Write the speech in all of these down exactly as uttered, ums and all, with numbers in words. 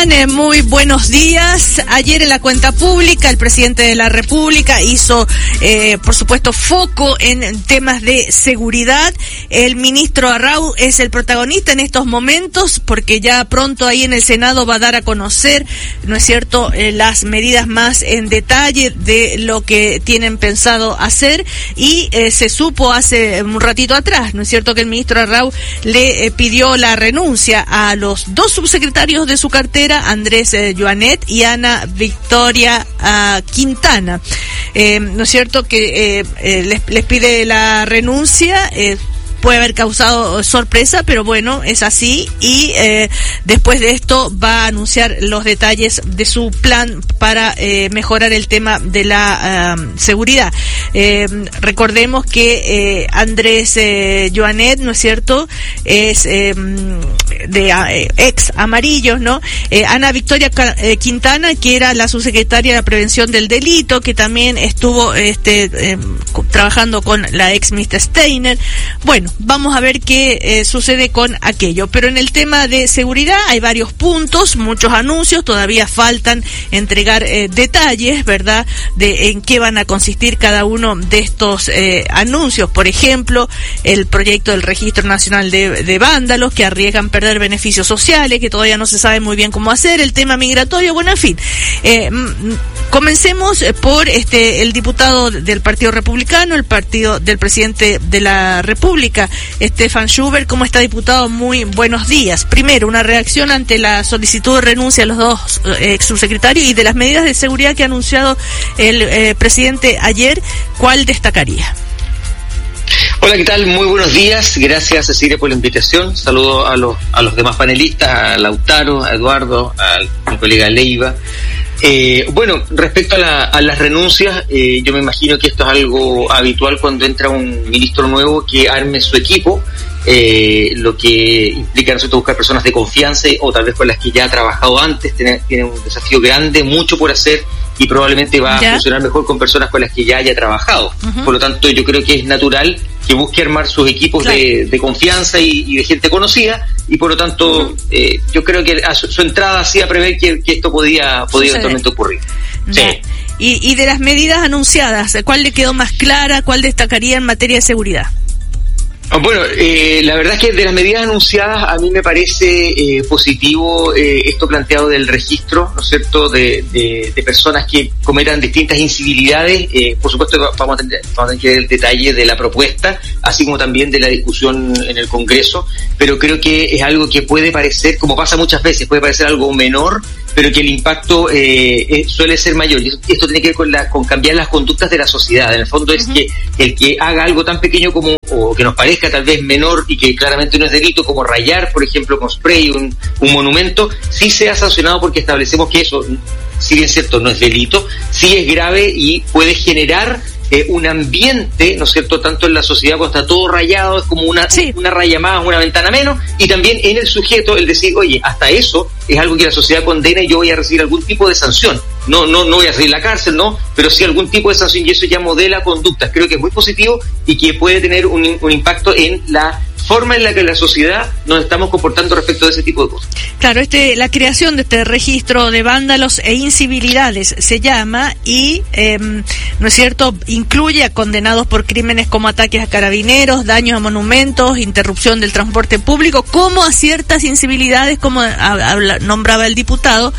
están? Eh, muy buenos días. Ayer en la cuenta pública el presidente de la República hizo, eh, por supuesto, foco en temas de seguridad. El ministro Arrau es el protagonista en estos momentos porque ya pronto ahí en el Senado va a dar a conocer, ¿no es cierto?, eh, las medidas más en detalle de lo que tienen pensado hacer y eh, se supo hace un ratito atrás, ¿no es cierto?, que el ministro Arrau le eh, pidió la renuncia a los dos subsecretarios de su cartera, Andrés eh, Joanet y Ana Victoria uh, Quintana. Eh, ¿No es cierto que eh, eh, les, les pide la renuncia? Eh, puede haber causado sorpresa, pero bueno, es así, y eh, después de esto va a anunciar los detalles de su plan para eh, mejorar el tema de la uh, seguridad. Eh, recordemos que eh, Andrés eh, Joanet, ¿no es cierto?, es eh, de eh, ex Amarillos, ¿no? Eh, Ana Victoria eh, Quintana, que era la subsecretaria de la Prevención del Delito, que también estuvo este eh, trabajando con la ex mister Steiner. Bueno, vamos a ver qué eh, sucede con aquello. Pero en el tema de seguridad hay varios puntos, muchos anuncios, todavía faltan entregar eh, detalles, ¿verdad?, de en qué van a consistir cada uno de estos eh, anuncios. Por ejemplo, el proyecto del Registro Nacional de, de Vándalos, que arriesgan perder beneficios sociales, que todavía no se sabe muy bien cómo hacer, el tema migratorio, bueno, en fin. Eh, comencemos por este el diputado del Partido Republicano, el partido del presidente de la República, Stefan Schubert. ¿Cómo está, diputado? Muy buenos días. Primero, una reacción ante la solicitud de renuncia de los dos eh, ex subsecretarios y de las medidas de seguridad que ha anunciado el eh, presidente ayer. ¿Cuál destacaría? Hola, ¿qué tal? Muy buenos días. Gracias, Cecilia, por la invitación. Saludo a los a los demás panelistas, a Lautaro, a Eduardo, a mi colega Leiva. Eh, bueno, respecto a, la, a las renuncias, eh, yo me imagino que esto es algo habitual cuando entra un ministro nuevo que arme su equipo, eh, lo que implica, ¿no es cierto?, buscar personas de confianza o tal vez con las que ya ha trabajado antes. Tiene, tiene un desafío grande, mucho por hacer, y probablemente va ¿Ya? a funcionar mejor con personas con las que ya haya trabajado. Uh-huh. Por lo tanto, yo creo que es natural que busque armar sus equipos claro. de, de confianza y, y de gente conocida, y por lo tanto uh-huh. eh, yo creo que a su, su entrada hacía prever que, que esto podía, podía eventualmente ocurrir. Sí. Y, y de las medidas anunciadas, ¿cuál le quedó más clara? ¿Cuál destacaría en materia de seguridad? Bueno, eh, la verdad es que de las medidas anunciadas a mí me parece eh, positivo eh, esto planteado del registro, ¿no es cierto?, de, de, de personas que cometan distintas incivilidades. Eh, por supuesto vamos a, tener, vamos a tener que ver el detalle de la propuesta, así como también de la discusión en el Congreso, pero creo que es algo que puede parecer, como pasa muchas veces, puede parecer algo menor, pero que el impacto eh, eh, suele ser mayor. Y esto tiene que ver con, la, con cambiar las conductas de la sociedad. En el fondo es uh-huh. que el que haga algo tan pequeño como, o que nos parezca tal vez menor y que claramente no es delito, como rayar, por ejemplo, con spray un, un monumento, sí sea sancionado, porque establecemos que eso, si bien es cierto, no es delito, sí es grave y puede generar Eh, un ambiente, ¿no es cierto?, tanto en la sociedad cuando está todo rayado, es como una, sí. una raya más, una ventana menos, y también en el sujeto el decir, oye, hasta eso es algo que la sociedad condena y yo voy a recibir algún tipo de sanción. No, no, no voy a salir a la cárcel, no, pero sí algún tipo de sanción, y eso ya modela conductas. Creo que es muy positivo y que puede tener un, un impacto en la forma en la que la sociedad nos estamos comportando respecto de ese tipo de cosas. Claro, este la creación de este registro de vándalos e incivilidades se llama, y eh, ¿no es cierto?, incluye a condenados por crímenes como ataques a carabineros, daños a monumentos, interrupción del transporte público, como a ciertas incivilidades, como habla, nombraba el diputado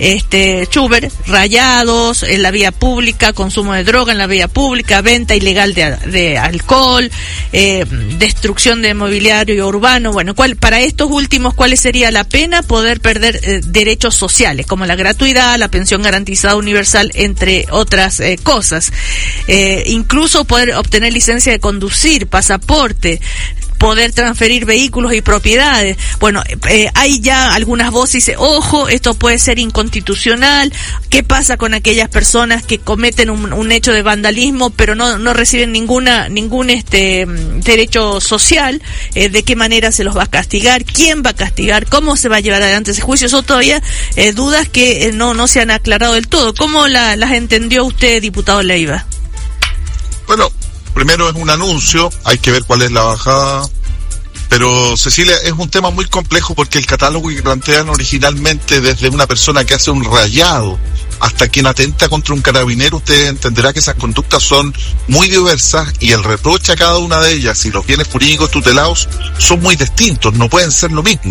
este Schubert, rayados en la vía pública, consumo de droga en la vía pública, venta ilegal de, de alcohol, eh, destrucción de mobiliario urbano. Bueno, ¿cuál, para estos últimos, ¿cuál sería la pena? Poder perder eh, derechos sociales, como la gratuidad, la pensión garantizada universal, entre otras eh, cosas. Eh, incluso poder obtener licencia de conducir, pasaporte, poder transferir vehículos y propiedades. Bueno, eh, hay ya algunas voces, dice, ojo, esto puede ser inconstitucional. ¿Qué pasa con aquellas personas que cometen un, un hecho de vandalismo pero no no reciben ninguna ningún este derecho social? Eh, ¿De qué manera se los va a castigar? ¿Quién va a castigar? ¿Cómo se va a llevar adelante ese juicio? Son todavía eh, dudas que eh, no no se han aclarado del todo. ¿Cómo la, las entendió usted, diputado Leiva? Bueno, primero es un anuncio, hay que ver cuál es la bajada Pero, Cecilia, es un tema muy complejo porque el catálogo que plantean originalmente, desde una persona que hace un rayado hasta quien atenta contra un carabinero, usted entenderá que esas conductas son muy diversas y el reproche a cada una de ellas y los bienes jurídicos tutelados son muy distintos, no pueden ser lo mismo.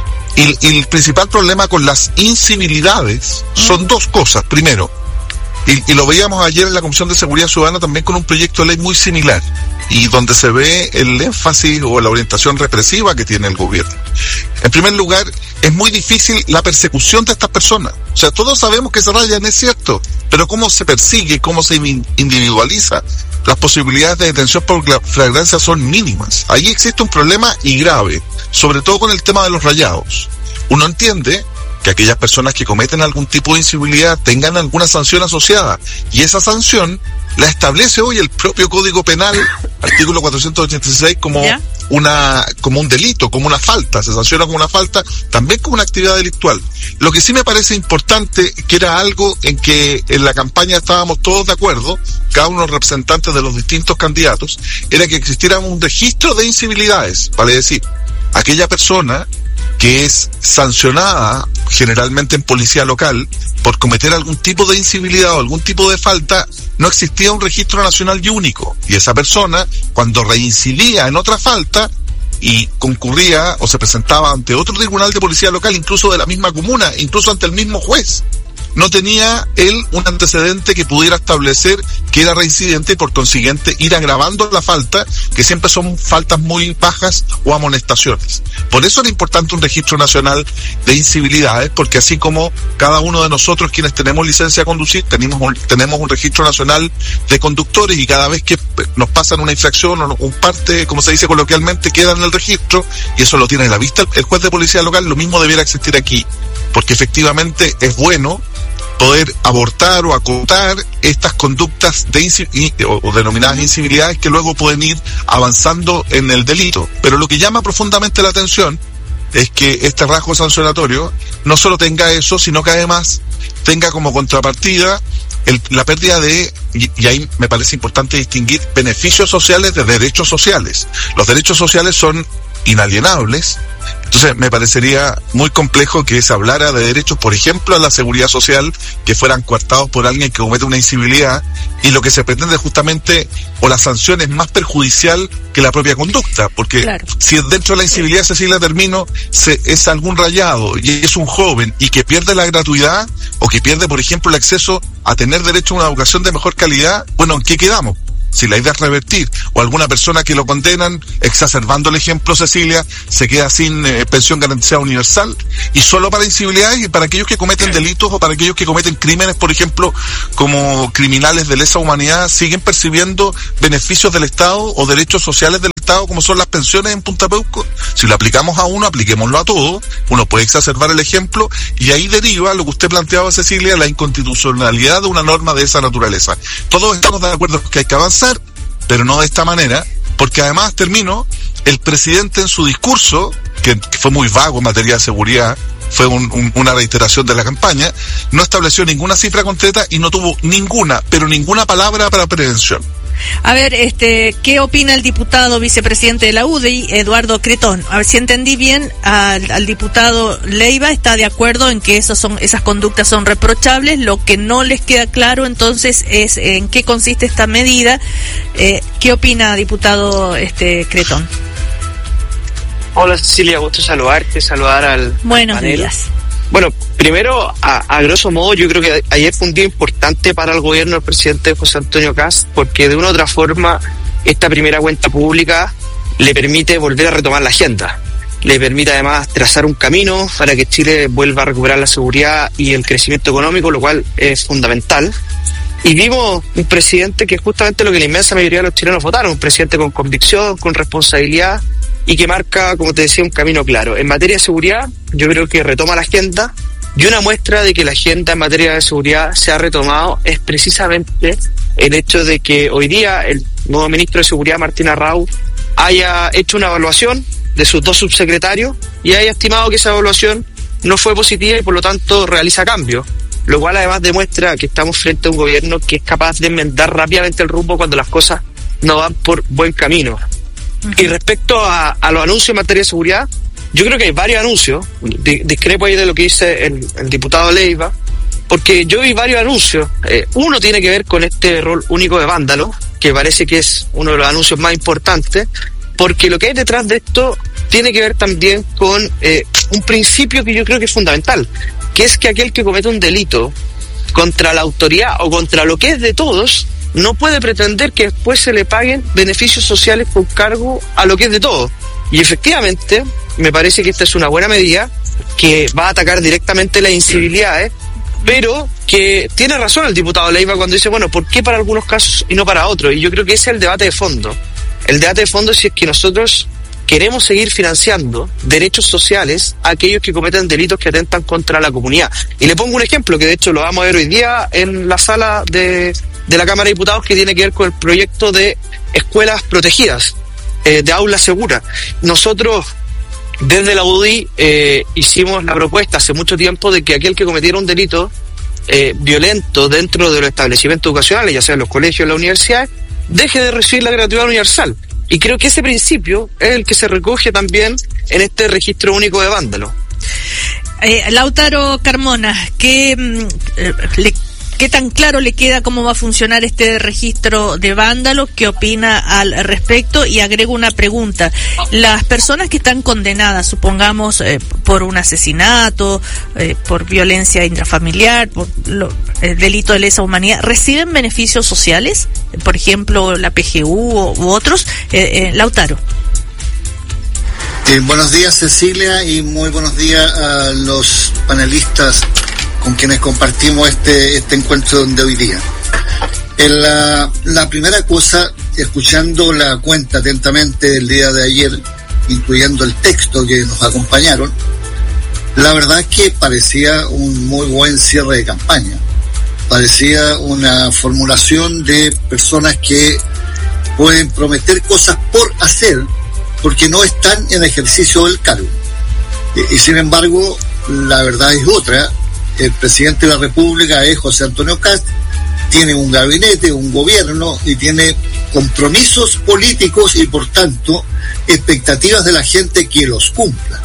Y, y el principal problema con las incivilidades son dos cosas. Primero, y, y lo veíamos ayer en la Comisión de Seguridad Ciudadana también con un proyecto de ley muy similar, y donde se ve el énfasis o la orientación represiva que tiene el gobierno. En primer lugar, es muy difícil la persecución de estas personas. O sea, todos sabemos que se rayan, es cierto, pero cómo se persigue, cómo se individualiza, las posibilidades de detención por flagrancia son mínimas. Ahí existe un problema y grave, sobre todo con el tema de los rayados. Uno entiende que aquellas personas que cometen algún tipo de incivilidad tengan alguna sanción asociada, y esa sanción la establece hoy el propio Código Penal, artículo cuatrocientos ochenta y seis, como ¿Ya? una como un delito, como una falta, se sanciona como una falta, también como una actividad delictual. Lo que sí me parece importante, que era algo en que en la campaña estábamos todos de acuerdo, cada uno de los representantes de los distintos candidatos, era que existiera un registro de incivilidades, vale decir, aquella persona que es sancionada generalmente en policía local por cometer algún tipo de incivilidad o algún tipo de falta, no existía un registro nacional y único, y esa persona, cuando reincidía en otra falta y concurría o se presentaba ante otro tribunal de policía local, incluso de la misma comuna, incluso ante el mismo juez, no tenía él un antecedente que pudiera establecer que era reincidente y por consiguiente ir agravando la falta, que siempre son faltas muy bajas o amonestaciones. Por eso era importante un registro nacional de incivilidades, porque así como cada uno de nosotros quienes tenemos licencia de conducir, tenemos un, tenemos un registro nacional de conductores, y cada vez que nos pasan una infracción o un parte, como se dice coloquialmente, queda en el registro, y eso lo tiene a la vista el, el juez de policía local, lo mismo debiera existir aquí, porque efectivamente es bueno poder abortar o acotar estas conductas de inci- o, o denominadas incivilidades que luego pueden ir avanzando en el delito. Pero lo que llama profundamente la atención es que este rasgo sancionatorio no solo tenga eso, sino que además tenga como contrapartida el, la pérdida de, y, y ahí me parece importante distinguir, beneficios sociales de derechos sociales. Los derechos sociales son inalienables. Entonces me parecería muy complejo que se hablara de derechos, por ejemplo, a la seguridad social, que fueran coartados por alguien que comete una incivilidad, y lo que se pretende justamente, o la sanción es más perjudicial que la propia conducta, porque claro, si dentro de la incivilidad, Cecilia, termino, se, es algún rayado y es un joven y que pierde la gratuidad, o que pierde, por ejemplo, el acceso a tener derecho a una educación de mejor calidad, bueno, ¿en qué quedamos? Si la idea es revertir, o alguna persona que lo condenan, exacerbando el ejemplo, Cecilia, se queda sin eh, pensión garantizada universal, y solo para incivilidades y para aquellos que cometen delitos o para aquellos que cometen crímenes, por ejemplo, como criminales de lesa humanidad, siguen percibiendo beneficios del Estado o derechos sociales del Estado, como son las pensiones en Punta Peuco. Si lo aplicamos a uno, apliquémoslo a todo. Uno puede exacerbar el ejemplo, y ahí deriva lo que usted planteaba, Cecilia, la inconstitucionalidad de una norma de esa naturaleza. Todos estamos de acuerdo que hay que avanzar, pero no de esta manera, porque además, termino, el presidente en su discurso, que, que fue muy vago en materia de seguridad, fue un, un, una reiteración de la campaña, no estableció ninguna cifra concreta y no tuvo ninguna, pero ninguna palabra para prevención. A ver, este, ¿qué opina el diputado vicepresidente de la U D I, Eduardo Cretón? A ver si entendí bien, al, al diputado Leiva está de acuerdo en que esos son, esas conductas son reprochables. Lo que no les queda claro entonces es en qué consiste esta medida. Eh, ¿Qué opina, diputado este Cretón? Hola, Cecilia, gusto saludarte, saludar al Buenos panel. días. Bueno, primero, a, a grosso modo, yo creo que ayer fue un día importante para el gobierno del presidente José Antonio Kast, porque de una u otra forma esta primera cuenta pública le permite volver a retomar la agenda, le permite además trazar un camino para que Chile vuelva a recuperar la seguridad y el crecimiento económico, lo cual es fundamental. Y vimos un presidente que es justamente lo que la inmensa mayoría de los chilenos votaron, un presidente con convicción, con responsabilidad, y que marca, como te decía, un camino claro. En materia de seguridad, yo creo que retoma la agenda, y una muestra de que la agenda en materia de seguridad se ha retomado es precisamente el hecho de que hoy día el nuevo ministro de Seguridad, Martín Arrau, haya hecho una evaluación de sus dos subsecretarios y haya estimado que esa evaluación no fue positiva y por lo tanto realiza cambios, lo cual además demuestra que estamos frente a un gobierno que es capaz de enmendar rápidamente el rumbo cuando las cosas no van por buen camino. Uh-huh. Y respecto a, a los anuncios en materia de seguridad, yo creo que hay varios anuncios, discrepo ahí de lo que dice el, el diputado Leiva, porque yo vi varios anuncios. Eh, uno tiene que ver con este rol único de vándalo, que parece que es uno de los anuncios más importantes, porque lo que hay detrás de esto tiene que ver también con eh, un principio que yo creo que es fundamental, que es que aquel que comete un delito contra la autoridad o contra lo que es de todos, no puede pretender que después se le paguen beneficios sociales con cargo a lo que es de todos. Y efectivamente, me parece que esta es una buena medida que va a atacar directamente las incivilidades, pero que tiene razón el diputado Leiva cuando dice, bueno, ¿por qué para algunos casos y no para otros? Y yo creo que ese es el debate de fondo. El debate de fondo es si es que nosotros queremos seguir financiando derechos sociales a aquellos que cometen delitos que atentan contra la comunidad. Y le pongo un ejemplo, que de hecho lo vamos a ver hoy día en la sala de, de la Cámara de Diputados, que tiene que ver con el proyecto de escuelas protegidas, eh, de aulas seguras. Nosotros, desde la U D I, eh, hicimos la propuesta hace mucho tiempo de que aquel que cometiera un delito eh, violento dentro de los establecimientos educacionales, ya sea en los colegios o en las universidades, deje de recibir la gratuidad universal. Y creo que ese principio es el que se recoge también en este registro único de vándalos. Eh, Lautaro Carmona, ¿qué, eh, le, ¿qué tan claro le queda cómo va a funcionar este registro de vándalos? ¿Qué opina al respecto? Y agrego una pregunta. Las personas que están condenadas, supongamos, eh, por un asesinato, eh, por violencia intrafamiliar, por lo, el delito de lesa humanidad, ¿reciben beneficios sociales? Por ejemplo, la P G U o, u otros. Eh, eh, Lautaro. Eh, buenos días, Cecilia, y muy buenos días a los panelistas con quienes compartimos este este encuentro de hoy día. En la, la primera cosa, escuchando la cuenta atentamente del día de ayer, incluyendo el texto que nos acompañaron, la verdad es que parecía un muy buen cierre de campaña. Parecía una formulación de personas que pueden prometer cosas por hacer porque no están en ejercicio del cargo. Y, y sin embargo, la verdad es otra. El presidente de la República es José Antonio Kast, tiene un gabinete, un gobierno y tiene compromisos políticos y por tanto expectativas de la gente que los cumpla.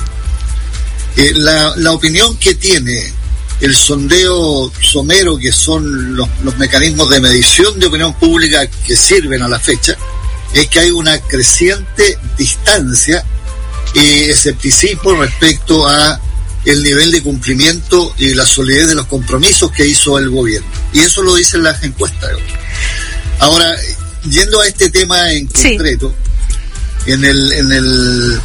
Eh, la, la opinión que tiene el sondeo somero, que son los, los mecanismos de medición de opinión pública que sirven a la fecha, es que hay una creciente distancia y escepticismo respecto a el nivel de cumplimiento y la solidez de los compromisos que hizo el gobierno. Y eso lo dicen las encuestas. Ahora, yendo a este tema en concreto, sí. en el, en el,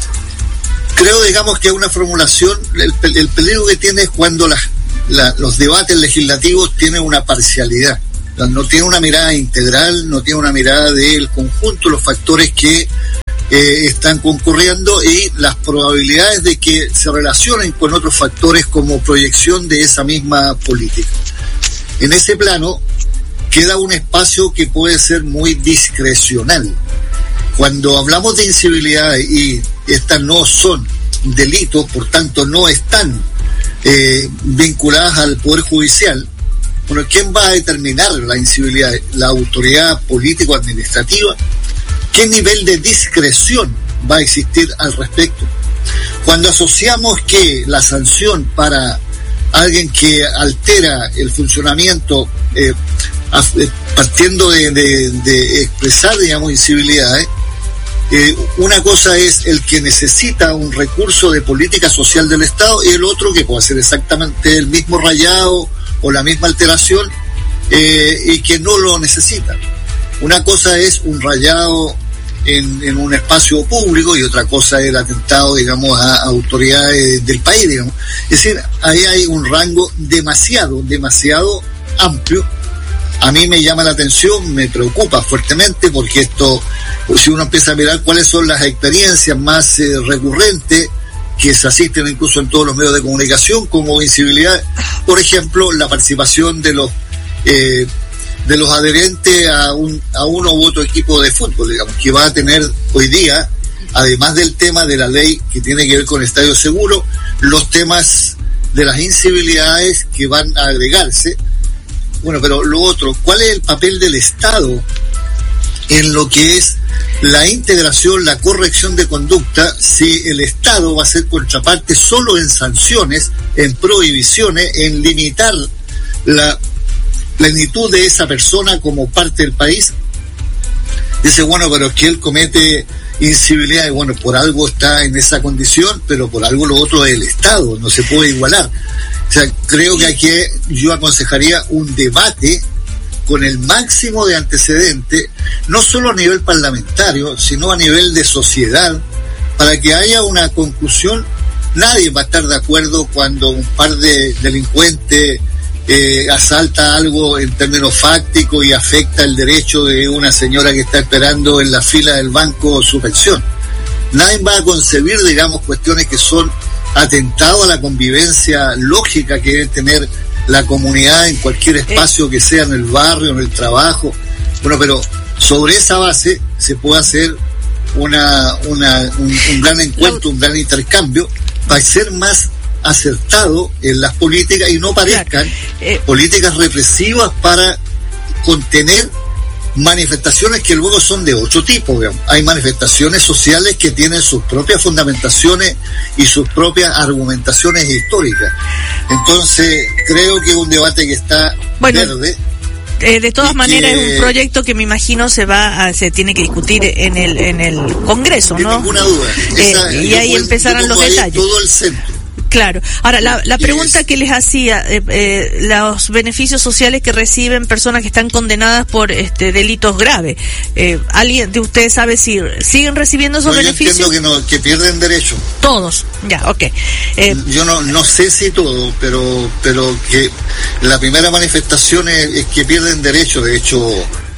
creo, digamos, que una formulación, el, el peligro que tiene es cuando las, la, los debates legislativos tienen una parcialidad. No tiene una mirada integral, no tiene una mirada del conjunto de los factores que eh, están concurriendo y las probabilidades de que se relacionen con otros factores como proyección de esa misma política. En ese plano queda un espacio que puede ser muy discrecional. Cuando hablamos de incivilidad y estas no son delitos, por tanto no están eh, vinculadas al Poder Judicial, bueno, ¿quién va a determinar la incivilidad? ¿La autoridad político-administrativa? ¿Qué nivel de discreción va a existir al respecto? Cuando asociamos que la sanción para alguien que altera el funcionamiento, eh, partiendo de, de, de expresar, digamos, incivilidades, eh, una cosa es el que necesita un recurso de política social del Estado y el otro que puede ser exactamente el mismo rayado o la misma alteración eh, y que no lo necesita. Una cosa es un rayado en, en un espacio público y otra cosa es el atentado, digamos, a, a autoridades del país, digamos. Es decir, ahí hay un rango demasiado, demasiado amplio. A mí me llama la atención, me preocupa fuertemente porque esto, si uno empieza a mirar cuáles son las experiencias más eh, recurrentes que se asisten incluso en todos los medios de comunicación como incivilidad, por ejemplo, la participación de los eh, de los adherentes a un a uno u otro equipo de fútbol, digamos, que va a tener hoy día, además del tema de la ley que tiene que ver con estadio seguro, los temas de las incivilidades que van a agregarse. Bueno, pero lo otro, ¿cuál es el papel del Estado en lo que es la integración, la corrección de conducta, si el Estado va a ser contraparte solo en sanciones, en prohibiciones, en limitar la plenitud de esa persona como parte del país. Dice, bueno, pero es que él comete incivilidades, bueno, por algo está en esa condición, pero por algo lo otro es el Estado, no se puede igualar. O sea, creo que aquí yo aconsejaría un debate con el máximo de antecedentes, no solo a nivel parlamentario, sino a nivel de sociedad, para que haya una conclusión. Nadie va a estar de acuerdo cuando un par de delincuentes eh, asalta algo en términos fácticos y afecta el derecho de una señora que está esperando en la fila del banco su pensión. Nadie va a concebir, digamos, cuestiones que son atentados a la convivencia lógica que debe tener la comunidad en cualquier espacio que sea, en el barrio, en el trabajo. Bueno, pero sobre esa base se puede hacer una, una un, un gran encuentro, un gran intercambio, para ser más acertado en las políticas y no parezcan eh, políticas represivas para contener manifestaciones que luego son de otro tipo, digamos. Hay manifestaciones sociales que tienen sus propias fundamentaciones y sus propias argumentaciones históricas. Entonces, creo que es un debate que está bueno, verde. Eh, de todas maneras que, es un proyecto que me imagino se va a, se tiene que discutir en el en el Congreso, ¿no? Sin ninguna duda. Esa, eh, y ahí empezarán los detalles. Todo el centro. Claro. Ahora, la, la pregunta que les hacía, eh, eh, los beneficios sociales que reciben personas que están condenadas por este delitos graves, eh, ¿alguien de ustedes sabe si siguen recibiendo esos no, beneficios? Yo entiendo que no, que pierden derecho. Todos, ya, ok. Eh, yo no no sé si todo, pero pero que la primera manifestación es, es que pierden derecho. De hecho,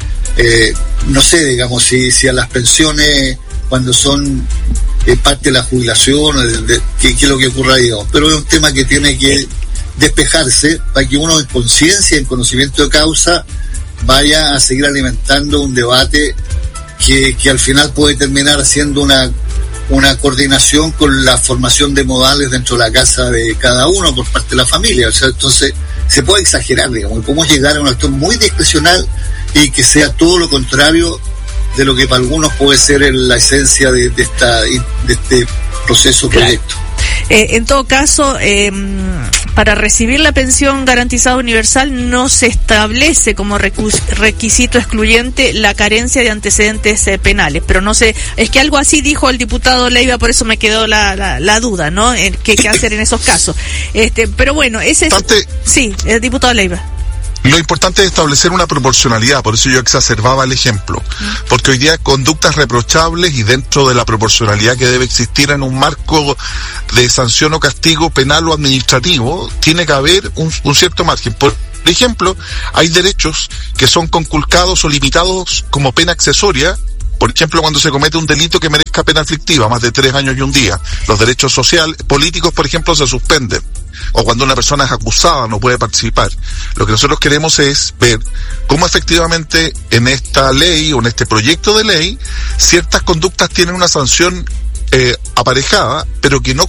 eh, no sé, digamos, si, si a las pensiones, cuando son eh, parte de la jubilación, de, de, qué es lo que ocurra, digamos. Pero es un tema que tiene que despejarse para que uno en conciencia, en conocimiento de causa, vaya a seguir alimentando un debate que, que al final puede terminar siendo una una coordinación con la formación de modales dentro de la casa de cada uno por parte de la familia. O sea, entonces se puede exagerar, digamos, podemos llegar a una acción muy discrecional y que sea todo lo contrario de lo que para algunos puede ser la esencia de, de esta de este proceso proyecto. Claro. Eh, en todo caso, eh, para recibir la pensión garantizada universal no se establece como recus- requisito excluyente la carencia de antecedentes eh, penales, pero no sé, es que algo así dijo el diputado Leiva, por eso me quedó la, la, la duda, ¿no? Eh, ¿Qué, qué hacer en esos casos? Este, pero bueno, ese es... Tante, sí, el diputado Leiva. Lo importante es establecer una proporcionalidad, por eso yo exacerbaba el ejemplo, porque hoy día conductas reprochables y dentro de la proporcionalidad que debe existir en un marco de sanción o castigo penal o administrativo, tiene que haber un, un cierto margen. Por ejemplo, hay derechos que son conculcados o limitados como pena accesoria. Por ejemplo, cuando se comete un delito que merezca pena aflictiva, más de tres años y un día. Los derechos sociales, políticos, por ejemplo, se suspenden. O cuando una persona es acusada, no puede participar. Lo que nosotros queremos es ver cómo efectivamente en esta ley o en este proyecto de ley, ciertas conductas tienen una sanción eh, aparejada, pero que no